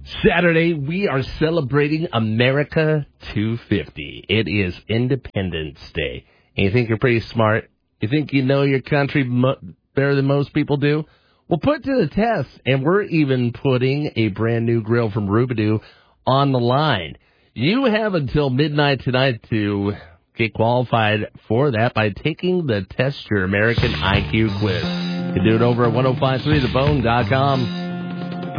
Saturday, we are celebrating America 250. It is Independence Day. And you think you're pretty smart? You think you know your country better than most people do? Well, put it to the test, and we're even putting a brand new grill from Rubidoo on the line. You have until midnight tonight to get qualified for that by taking the Test Your American IQ quiz. You can do it over at 1053thebone.com.